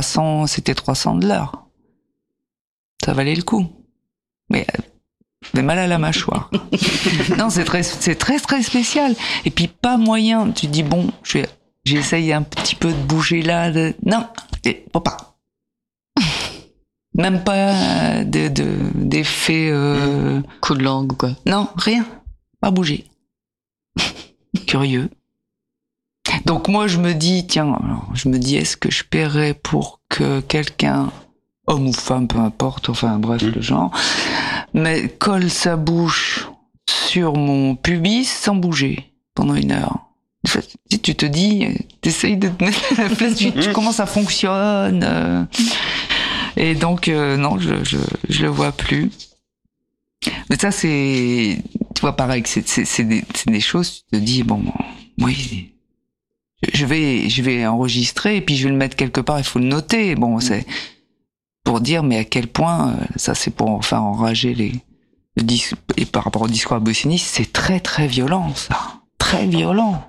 C'était 300 de l'heure. Ça valait le coup. Mais j'avais mal à la mâchoire. Non, c'est très spécial. Et puis pas moyen. Tu dis bon, j'essaye un petit peu de bouger là. Non, faut pas. Même pas d'effet. Coup de langue ou quoi. Non, rien. Pas bouger. Curieux. Donc moi je me dis est-ce que je paierais pour que quelqu'un, homme ou femme, peu importe, enfin bref le genre, mais colle sa bouche sur mon pubis sans bouger pendant 1 heure. Si tu te dis, t'essayes de te mettre à la place du comment ça fonctionne. Et donc non, je le vois plus. Mais ça c'est, tu vois, pareil, c'est des choses, tu te dis bon, oui. Je vais enregistrer et puis je vais le mettre quelque part, il faut le noter. Bon, c'est pour dire, mais à quel point, ça c'est pour enfin enrager le disque, et par rapport au discours abolitioniste, c'est très très violent, ça. Très violent.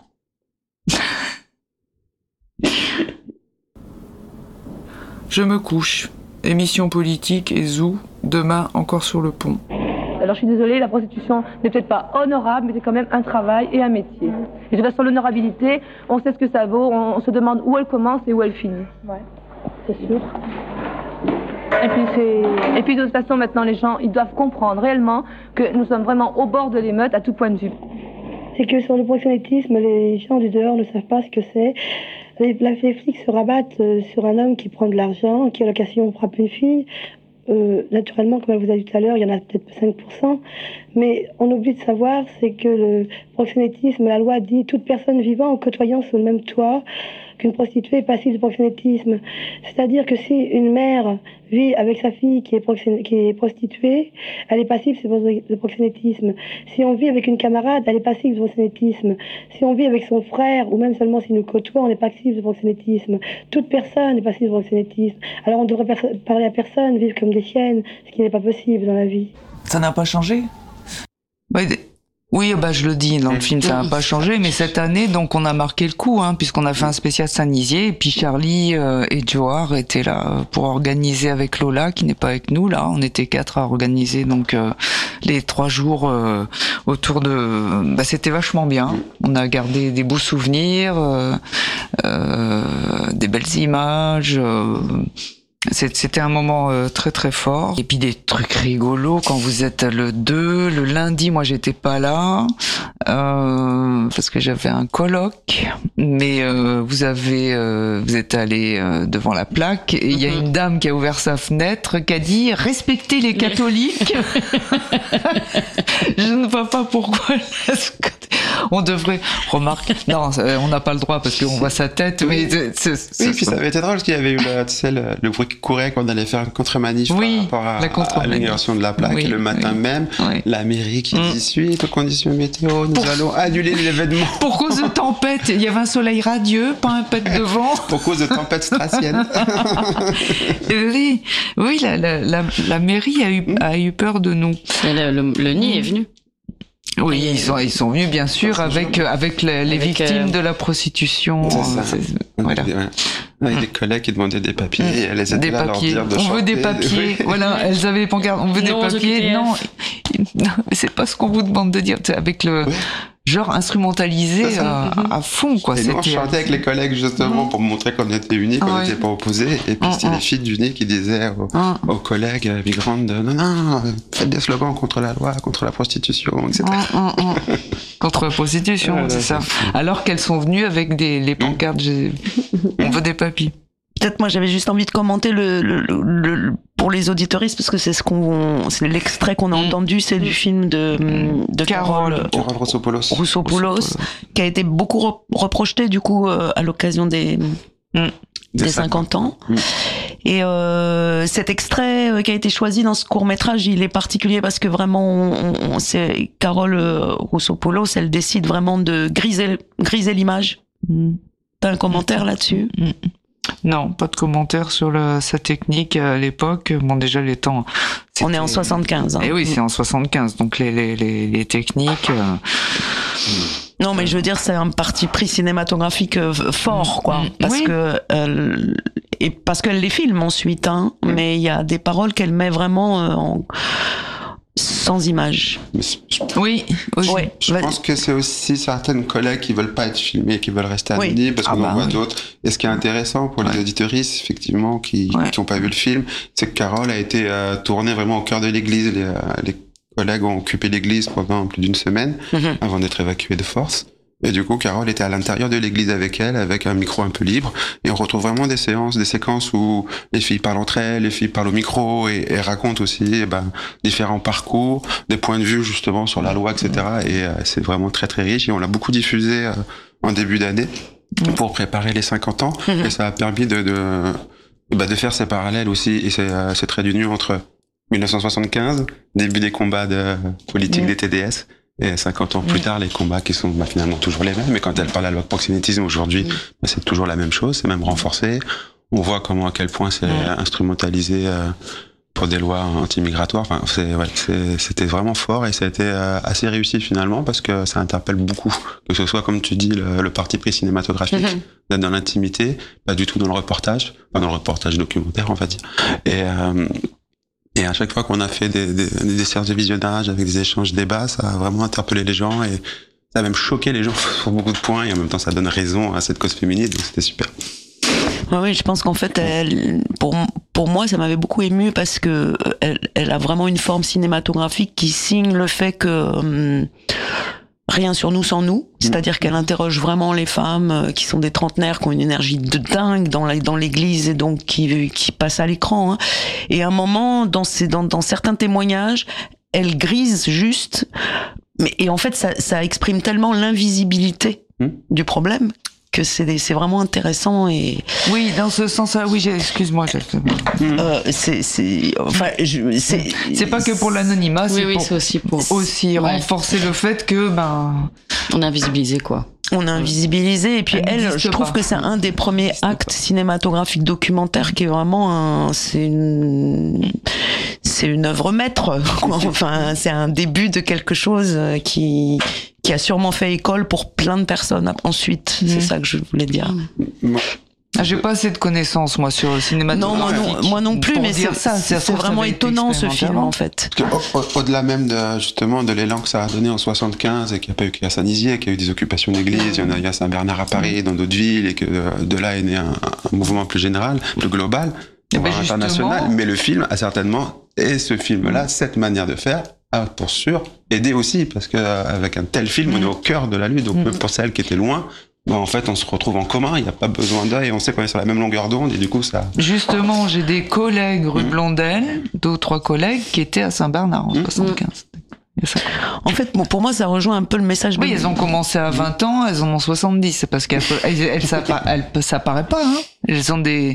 Je me couche. Émission politique et Zou, demain encore sur le pont. Alors je suis désolée, la prostitution n'est peut-être pas honorable, mais c'est quand même un travail et un métier. Et de toute façon, l'honorabilité, on sait ce que ça vaut, on se demande où elle commence et où elle finit. Ouais, c'est sûr. Et puis de toute façon, maintenant, les gens, ils doivent comprendre réellement que nous sommes vraiment au bord de l'émeute à tout point de vue. C'est que sur le proxénétisme, les gens du dehors ne savent pas ce que c'est. Les flics se rabattent sur un homme qui prend de l'argent, qui à l'occasion frappe une fille. Naturellement, comme elle vous a dit tout à l'heure, il y en a peut-être 5%, mais on oublie de savoir, c'est que le proxénétisme, la loi dit toute personne vivant ou côtoyant sous le même toit qu'une prostituée est passive de proxénétisme. C'est-à-dire que si une mère vit avec sa fille qui est prostituée, elle est passive de proxénétisme. Si on vit avec une camarade, elle est passive de proxénétisme. Si on vit avec son frère, ou même seulement si nous côtoie, on est passive de proxénétisme. Toute personne est passive de proxénétisme. Alors on devrait parler à personne, vivre comme des chiennes, ce qui n'est pas possible dans la vie. Ça n'a pas changé ? Oui, bah je le dis, dans le film ça n'a pas changé, mais cette année, donc on a marqué le coup, puisqu'on a fait un spécial Saint-Nizier, et puis Charlie et Johar étaient là pour organiser avec Lola, qui n'est pas avec nous, là, on était 4 à organiser donc les 3 jours autour de... c'était vachement bien, on a gardé des beaux souvenirs, des belles images... C'était un moment très très fort. Et puis des trucs rigolos quand vous êtes le lundi, moi j'étais pas là parce que j'avais un colloque, mais vous êtes allé devant la plaque et il y a une dame qui a ouvert sa fenêtre qui a dit respectez les catholiques. Je ne vois pas pourquoi. On devrait remarquer. Non, on n'a pas le droit parce qu'on voit sa tête. Mais oui, puis ça avait été drôle parce qu'il y avait eu le bruit qui courait quand on allait faire une contre-manif par rapport à l'inauguration de la plaque. Le matin même, la mairie qui dit suite aux conditions météo, nous allons annuler l'événement. Pour cause de tempête, il y avait un soleil radieux, pas un pet de vent. Pour cause de tempête strassienne. Oui, la mairie a eu peur de nous. Le nid est venu. Oui, ils sont venus bien sûr avec les victimes de la prostitution. Voilà. Avec des collègues qui demandaient des papiers et elles étaient là à leur dire de chanter. On veut des papiers. Voilà, elles avaient pancarte. On veut des papiers. Non, c'est pas ce qu'on vous demande de dire. Avec le genre instrumentalisé à fond, quoi. Et nous, on chantait avec les collègues justement pour montrer qu'on était unis, qu'on n'était pas opposés. Et puis c'était les filles du nid qui disaient aux collègues migrantes non, faites des slogans contre la loi, contre la prostitution, etc. Contre la prostitution, c'est ça. Alors qu'elles sont venues avec les pancartes, on veut des papiers. Peut-être moi j'avais juste envie de commenter le pour les auditoristes parce que c'est l'extrait qu'on a entendu, c'est du film de Carole Roussopoulos qui a été beaucoup reprojeté du coup à l'occasion des 50 ans. Et cet extrait qui a été choisi dans ce court-métrage, il est particulier parce que vraiment c'est Carole Roussopoulos, elle décide vraiment de griser l'image. T'as un commentaire là-dessus? Non, pas de commentaire sur sa technique à l'époque. Bon, déjà les temps. On est en 75. Et oui, c'est en 75. Donc les techniques. Non, mais je veux dire, c'est un parti pris cinématographique fort, quoi. Parce que et parce qu'elle les filme ensuite, hein, mais il y a des paroles qu'elle met vraiment sans image. Oui. Ouais. Je pense que c'est aussi certaines collègues qui veulent pas être filmées, qui veulent rester anonymes, parce qu'on en voit d'autres. Et ce qui est intéressant pour les auditeuristes, effectivement, qui ont pas vu le film, c'est que Carole a été tournée vraiment au cœur de l'église. Les collègues ont occupé l'église pendant plus d'une semaine avant d'être évacués de force. Et du coup, Carole était à l'intérieur de l'église avec elle, avec un micro un peu libre. Et on retrouve vraiment des séquences où les filles parlent entre elles, les filles parlent au micro et racontent aussi différents parcours, des points de vue justement sur la loi, etc. Et c'est vraiment très très riche. Et on l'a beaucoup diffusé en début d'année pour préparer les 50 ans. Et ça a permis de faire ces parallèles aussi. Et c'est très d'union entre 1975, début des combats politiques des TDS, et 50 ans plus tard, les combats qui sont finalement toujours les mêmes. Mais quand elle parle à la loi de proxénétisme aujourd'hui, c'est toujours la même chose, c'est même renforcé. On voit à quel point c'est instrumentalisé pour des lois anti-migratoires. Enfin, c'était vraiment fort et ça a été assez réussi finalement parce que ça interpelle beaucoup. Que ce soit, comme tu dis, le parti pris cinématographique, d'être dans l'intimité, pas du tout dans le reportage, enfin dans le reportage documentaire, on va dire. Et à chaque fois qu'on a fait des séances de visionnage avec des échanges débats, ça a vraiment interpellé les gens et ça a même choqué les gens sur beaucoup de points et en même temps ça donne raison à cette cause féministe, donc c'était super. Oui, je pense qu'en fait, pour moi, ça m'avait beaucoup ému parce que elle a vraiment une forme cinématographique qui signe le fait que rien sur nous sans nous, c'est-à-dire qu'elle interroge vraiment les femmes qui sont des trentenaires, qui ont une énergie de dingue dans l'église et donc qui passent à l'écran. Hein. Et à un moment, dans certains témoignages, elle grise juste, et en fait, ça exprime tellement l'invisibilité du problème que c'est vraiment intéressant et oui, dans ce sens-là, oui, excuse-moi, c'est pas que pour l'anonymat, c'est aussi pour renforcer le fait que on a invisibilisé quoi. On a invisibilisé et puis je trouve que c'est un des premiers actes cinématographiques documentaires qui est vraiment c'est une œuvre maître quoi. Enfin, c'est un début de quelque chose qui a sûrement fait école pour plein de personnes ensuite. C'est ça que je voulais dire. J'ai pas assez de connaissances, moi, sur le cinéma. Non, moi non plus, mais c'est vraiment étonnant, ce film, en fait. Au-delà même de l'élan que ça a donné en 75, et qu'il n'y a pas eu qu'à Saint-Nizier, qu'il y a eu des occupations d'églises, il y en a eu à Saint-Bernard à Paris, dans d'autres villes, et que de là est né un mouvement plus général, plus global, international. Mais le film a certainement, et ce film-là, cette manière de faire, a pour sûr aidé aussi, parce qu'avec un tel film, on est au cœur de la lutte, donc même pour celles qui étaient loin, en fait, on se retrouve en commun, il n'y a pas besoin d'œil, on sait qu'on est sur la même longueur d'onde, et du coup, ça... Justement, j'ai des collègues rue Blondel, 2 ou 3 collègues, qui étaient à Saint-Bernard en 75. En fait, pour moi, ça rejoint un peu le message de... Oui, elles ont commencé à 20 ans, elles en ont 70, c'est parce ça paraît pas, hein. Elles ont des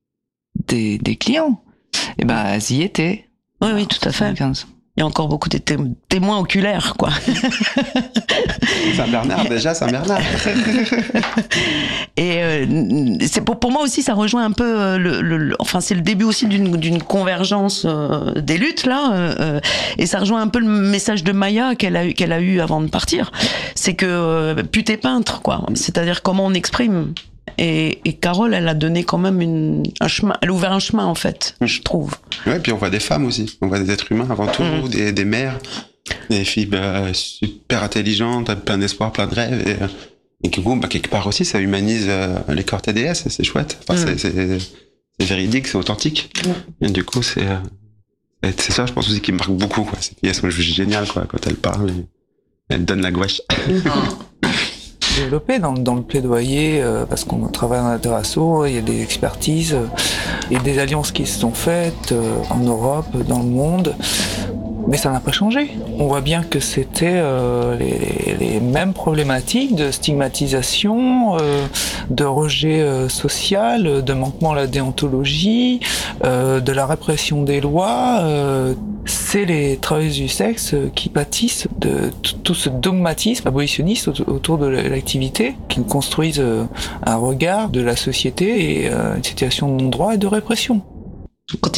clients. Et elles y étaient. Oui, tout à fait. 15. Il y a encore beaucoup de témoins oculaires, quoi. Saint-Bernard, déjà, Saint-Bernard. Et pour moi aussi, ça rejoint un peu enfin, c'est le début aussi d'une convergence des luttes, là. Et ça rejoint un peu le message de Maya qu'elle a eu avant de partir. C'est que pute et peintre, quoi. C'est-à-dire comment on exprime. Et Carole, elle a donné quand même un chemin. Elle a ouvert un chemin, en fait, je trouve. Ouais, puis on voit des femmes aussi. On voit des êtres humains avant tout, des mères, des filles super intelligentes, plein d'espoir, plein de rêves. Et du coup, quelque part aussi, ça humanise les corps TDS. C'est chouette. Enfin, c'est véridique, c'est authentique. Et du coup, c'est ça, je pense aussi, qui me marque beaucoup, quoi. Ces filles, elles sont juste géniales, quoi, quand elles parlent. Elles donnent la gouache. Développé dans le plaidoyer parce qu'on travaille dans l'interasso, il y a des expertises et des alliances qui se sont faites en Europe, dans le monde, mais ça n'a pas changé. On voit bien que c'était les mêmes problématiques de stigmatisation, de rejet social, de manquement à la déontologie, de la répression des lois. C'est les travailleuses du sexe qui pâtissent de tout ce dogmatisme abolitionniste autour de l'activité, qui construisent un regard de la société et une situation de non-droit et de répression. On continue ?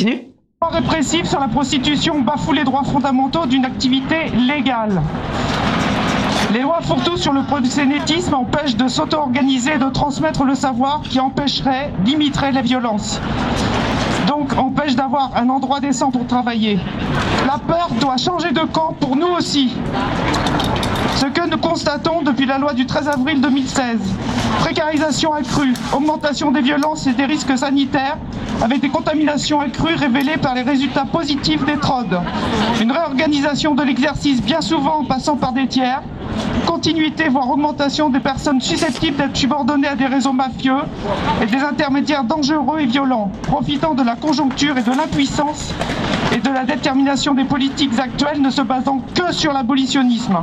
Répressif sur la prostitution bafoue les droits fondamentaux d'une activité légale. Les lois fourre-tout sur le proxénétisme empêchent de s'auto-organiser et de transmettre le savoir qui empêcherait, limiterait les violences. Donc empêche d'avoir un endroit décent pour travailler. La peur doit changer de camp pour nous aussi. Ce que nous constatons depuis la loi du 13 avril 2016, précarisation accrue, augmentation des violences et des risques sanitaires, avec des contaminations accrues révélées par les résultats positifs des TROD. Une réorganisation de l'exercice bien souvent en passant par des tiers, continuité voire augmentation des personnes susceptibles d'être subordonnées à des réseaux mafieux et des intermédiaires dangereux et violents, profitant de la conjoncture et de l'impuissance et de la détermination des politiques actuelles ne se basant que sur l'abolitionnisme.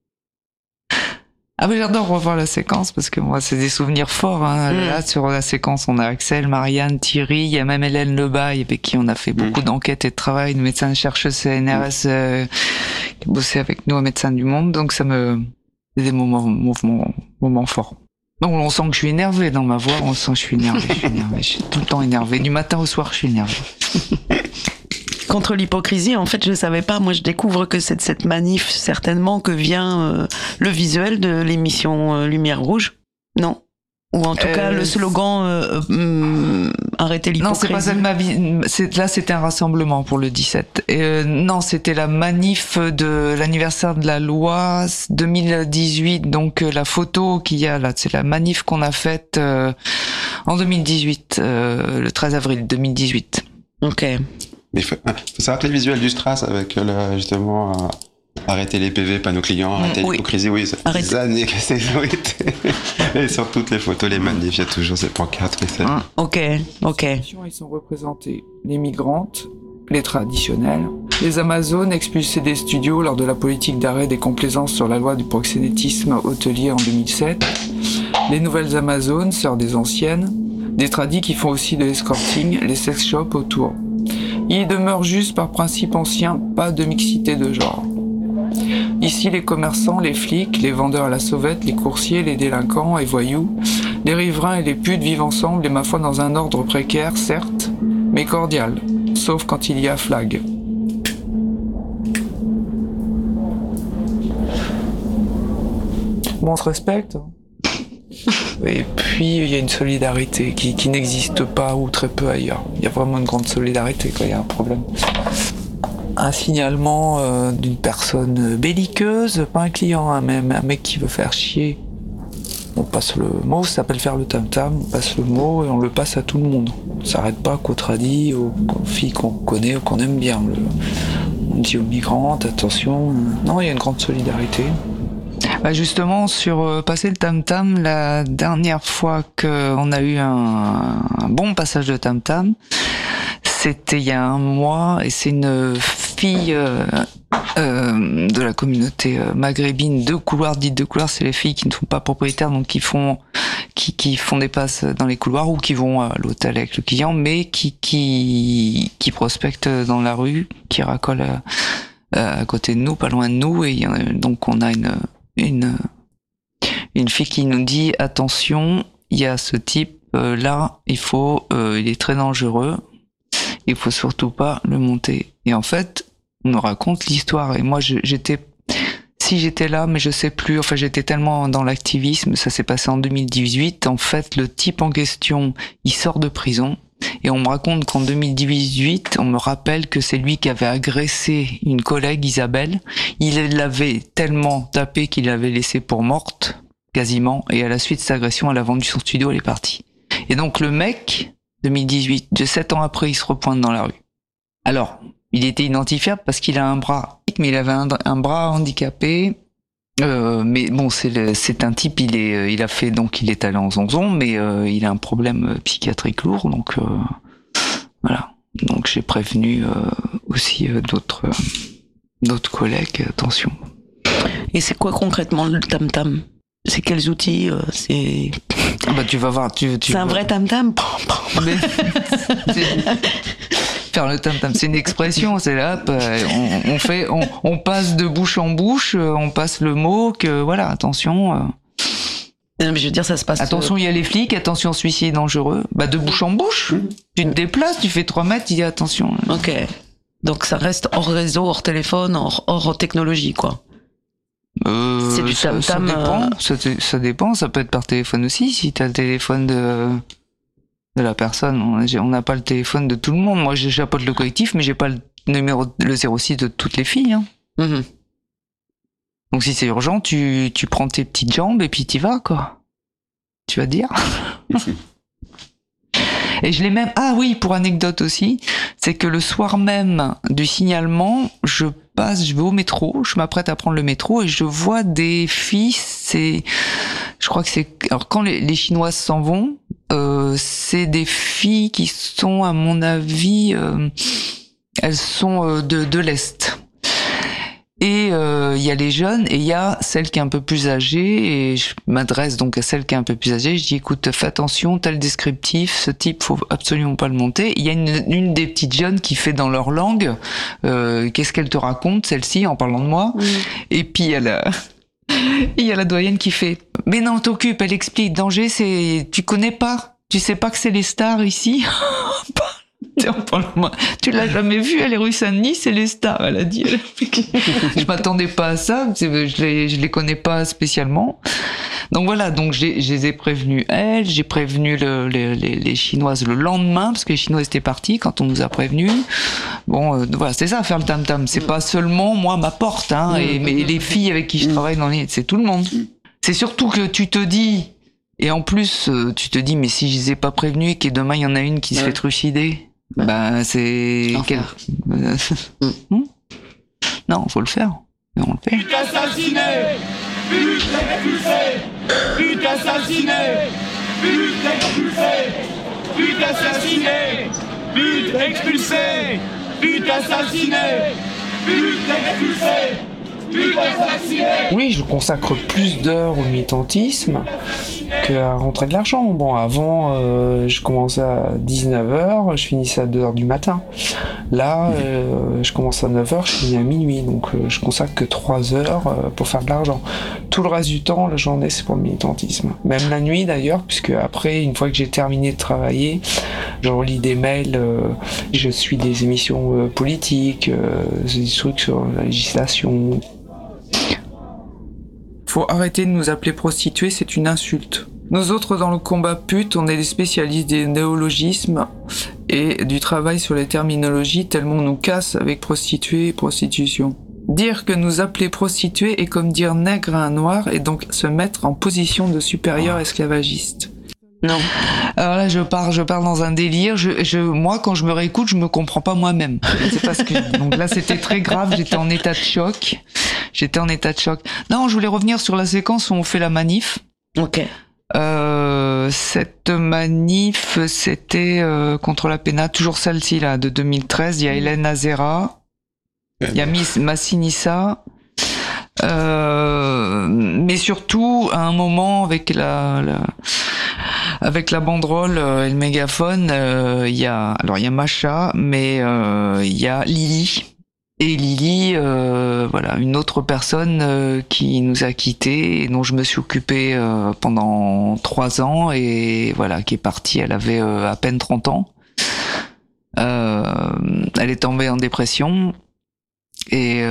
Ah mais j'adore revoir la séquence parce que moi c'est des souvenirs forts. Hein. Là sur la séquence on a Axel, Marianne, Thierry, il y a même Hélène Lebaille avec qui on a fait beaucoup d'enquêtes et de travail, une médecin chercheuse CNRS qui a bossé avec nous à Médecins du Monde, donc ça me c'est des moments forts. Donc on sent que je suis énervé dans ma voix, on sent que je suis énervé, je suis tout le temps énervé, du matin au soir je suis énervé. Contre l'hypocrisie, en fait, je savais pas. Moi, je découvre que c'est de cette manif, certainement, que vient le visuel de l'émission Lumière Rouge. Non. Ou en tout cas, le slogan Arrêtez l'hypocrisie. Non, c'est pas ça de ma vie. Là, c'était un rassemblement pour le 17. Non, c'était la manif de l'anniversaire de la loi 2018. Donc, la photo qu'il y a là, c'est la manif qu'on a faite en 2018, le 13 avril 2018. Ok. Mais il faut savoir que les visuels du Stras avec justement arrêter les PV, panneaux clients, arrêter l'hypocrisie, oui, ça fait des années que c'est et sur toutes les photos, les manifs, il y a toujours ces pancartes. Ok. Ils sont représentés les migrantes, les traditionnels, les Amazones expulsés des studios lors de la politique d'arrêt des complaisances sur la loi du proxénétisme hôtelier en 2007, les nouvelles Amazones, sœurs des anciennes, des tradis qui font aussi de l'escorting, les sex shops autour. Il demeure juste par principe ancien, pas de mixité de genre. Ici, les commerçants, les flics, les vendeurs à la sauvette, les coursiers, les délinquants et voyous, les riverains et les putes vivent ensemble et ma foi dans un ordre précaire, certes, mais cordial, sauf quand il y a flag. Bon, on se respecte. Et puis, il y a une solidarité qui n'existe pas ou très peu ailleurs. Il y a vraiment une grande solidarité quand il y a un problème. Un signalement d'une personne belliqueuse, pas un client, hein, même un mec qui veut faire chier. On passe le mot, ça s'appelle faire le tam-tam, on passe le mot et on le passe à tout le monde. On s'arrête pas qu'aux tradis, aux filles qu'on connaît ou qu'on aime bien. On dit aux migrantes, attention. Non, il y a une grande solidarité. Bah justement, sur passer le tam-tam, la dernière fois qu'on a eu un bon passage de tam-tam, c'était il y a un mois, et c'est une fille de la communauté maghrébine de couloirs, dites de couloirs, c'est les filles qui ne sont pas propriétaires, donc qui font des passes dans les couloirs ou qui vont à l'hôtel avec le client, mais qui prospectent dans la rue, qui racolent à côté de nous, pas loin de nous, et donc on a une fille qui nous dit attention, il y a ce type là, il est très dangereux, il faut surtout pas le monter. Et en fait, on nous raconte l'histoire. Et moi, j'étais là, mais je sais plus. Enfin, j'étais tellement dans l'activisme. Ça s'est passé en 2018. En fait, le type en question, il sort de prison. Et on me raconte qu'en 2018, on me rappelle que c'est lui qui avait agressé une collègue, Isabelle. Il l'avait tellement tapé qu'il l'avait laissée pour morte, quasiment. Et à la suite de cette agression, elle a vendu son studio, elle est partie. Et donc le mec, 2018, de 7 ans après, il se repointe dans la rue. Alors, il était identifiable parce qu'il a un bras, mais il avait un bras handicapé. Mais bon, c'est un type, il est allé en zonzon, mais il a un problème psychiatrique lourd, donc voilà. Donc j'ai prévenu aussi d'autres collègues, attention. Et c'est quoi concrètement le tam-tam ? C'est quels outils c'est... Bah tu vas voir, c'est un vrai tam-tam. Faire le tam-tam, c'est une expression, c'est là, on passe de bouche en bouche, on passe le mot que voilà, attention. Non, mais je veux dire, ça se passe. Attention, il y a les flics, attention, celui-ci est dangereux. Bah de bouche en bouche, tu te déplaces, tu fais 3 mètres, tu dis attention. Ok. Donc ça reste hors réseau, hors téléphone, hors technologie, quoi. C'est du tam-tam. Ça dépend. Ça peut être par téléphone aussi. Si t'as le téléphone de la personne, on n'a pas le téléphone de tout le monde. Moi, j'ai chapeaute le collectif, mais j'ai pas le 06 de toutes les filles. Hein. Mm-hmm. Donc si c'est urgent, tu prends tes petites jambes et puis t'y vas, quoi. Tu vas dire. Et je l'ai même... Ah oui, pour anecdote aussi, c'est que le soir même du signalement, je vais au métro, je m'apprête à prendre le métro et je vois des filles, je crois que c'est... Alors quand les Chinoises s'en vont, c'est des filles qui sont, à mon avis, elles sont de l'Est. Et il y a les jeunes et il y a celle qui est un peu plus âgée, et je m'adresse donc à celle qui est un peu plus âgée. Je dis écoute, fais attention, tel descriptif, ce type faut absolument pas le monter. Il y a une des petites jeunes qui fait dans leur langue qu'est-ce qu'elle te raconte, celle-ci, en parlant de moi. Et puis il y a la doyenne qui fait mais non, t'occupe, elle explique, danger c'est tu connais pas, tu sais pas que c'est les stars ici. Tu l'as jamais vu, elle est rue Saint-Denis, c'est les stars, elle a dit. Je m'attendais pas à ça, je les connais pas spécialement. Donc voilà, donc je les ai prévenus elles, j'ai prévenu les Chinoises le lendemain, parce que les Chinoises étaient partis quand on nous a prévenus. Bon, voilà, c'est ça, faire le tam-tam. C'est pas seulement moi, ma porte, hein, mais les filles avec qui je travaille c'est tout le monde. C'est surtout que tu te dis, et en plus, tu te dis, mais si je les ai pas prévenus et que demain il y en a une qui se fait trucider, c'est... Non, faut le faire. Et on le fait. But assassiné, but expulsé, but assassiné, but expulsé, but assassiné, but expulsé, but assassiné, but expulsé. Oui, je consacre plus d'heures au militantisme qu'à rentrer de l'argent. Bon, avant, je commençais à 19h, je finissais à 2h du matin. Là, je commence à 9h, je finis à minuit. Donc, je consacre que 3 heures pour faire de l'argent. Tout le reste du temps, la journée, c'est pour le militantisme. Même la nuit, d'ailleurs, puisque après, une fois que j'ai terminé de travailler, je relis des mails, je suis des émissions politiques, des trucs sur la législation. Faut arrêter de nous appeler prostituées, c'est une insulte. Nous autres, dans le combat pute, on est des spécialistes des néologismes et du travail sur les terminologies, tellement on nous casse avec prostituée et prostitution. Dire que nous appeler prostituées est comme dire nègre à un noir et donc se mettre en position de supérieur esclavagiste. Non. Alors là, je pars dans un délire. Moi, quand je me réécoute, je me comprends pas moi-même. C'est parce que donc là, c'était très grave. J'étais en état de choc. Non, je voulais revenir sur la séquence où on fait la manif. Ok. Cette manif, c'était contre la PENA, toujours celle-ci là, de 2013. Il y a Hélène Azera, il y a Massinissa. Mais surtout, à un moment, avec la banderole et le mégaphone, il y a Macha, mais il y a Lily. Et Lily, voilà, une autre personne qui nous a quittés et dont je me suis occupé pendant 3 ans et voilà, qui est partie. Elle avait à peine 30 ans. Elle est tombée en dépression et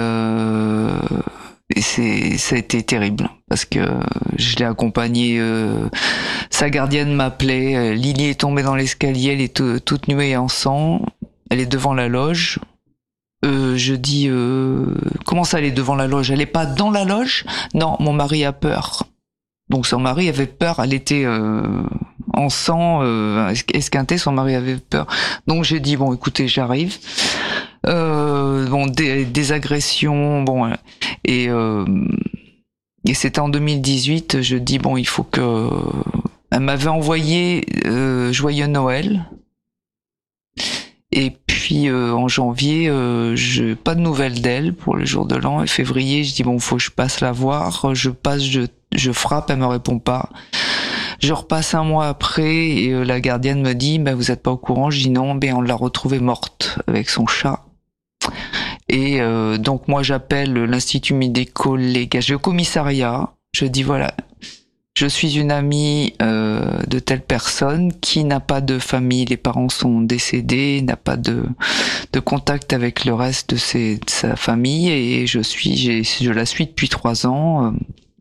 ça a été terrible parce que je l'ai accompagnée. Sa gardienne m'appelait. Lily est tombée dans l'escalier, elle est toute nuée en sang. Elle est devant la loge. Je dis comment ça, elle est devant la loge? Elle est pas dans la loge? Non, mon mari a peur. Donc son mari avait peur. Elle était en sang, esquintée. Son mari avait peur. Donc j'ai dit bon, écoutez, j'arrive. Bon, des agressions, bon, et c'était en 2018. Je dis bon, il faut que. Elle m'avait envoyé Joyeux Noël. Et puis en janvier, pas de nouvelles d'elle pour le jour de l'an. Et février, je dis bon, faut que je passe la voir. Je frappe, elle me répond pas. Je repasse un mois après et la gardienne me dit vous êtes pas au courant? Je dis non, on l'a retrouvée morte avec son chat. Et donc moi j'appelle l'Institut médico-légal, je vais au commissariat, je dis voilà, je suis une amie de telle personne qui n'a pas de famille, les parents sont décédés, n'a pas de contact avec le reste de sa famille et je la suis depuis 3 ans.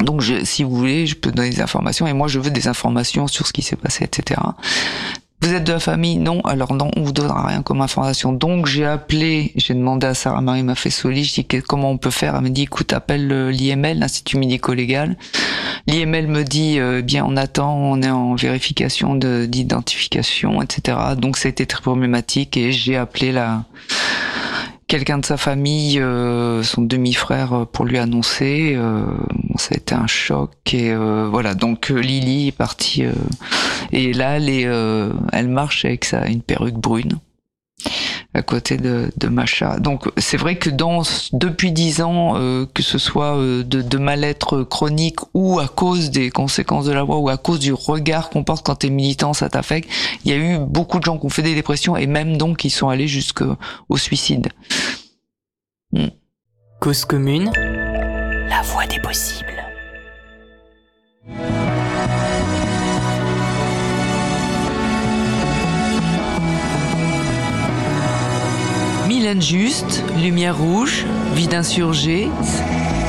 Donc, si vous voulez, je peux donner des informations, et moi, je veux des informations sur ce qui s'est passé, etc. Vous êtes de la famille? Non. Alors non, on vous donnera rien comme information. Donc j'ai demandé à Sarah Marie Maffesoli, je dis comment on peut faire. Elle me dit écoute, appelle l'IML, l'Institut médico-légal. L'IML me dit bien on attend, on est en vérification d'identification, etc. Donc ça a été très problématique et j'ai appelé quelqu'un de sa famille, son demi-frère, pour lui annoncer. Ça a été un choc et voilà. Donc Lily est partie et là elle marche avec une perruque brune à côté de Macha. Donc c'est vrai que depuis 10 ans, que ce soit de mal-être chronique ou à cause des conséquences de la loi ou à cause du regard qu'on porte quand t'es militant, ça t'affecte. Il y a eu beaucoup de gens qui ont fait des dépressions et même donc qui sont allés jusqu'au suicide. Cause commune, la voie des possibles. Mylène Juste, Lumière rouge, Vie d'insurgé,